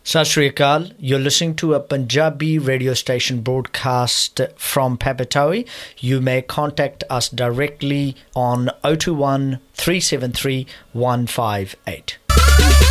Sat Sri Akal, you're listening to a Punjabi radio station broadcast from Papatoe. You may contact us directly on 021 373 158.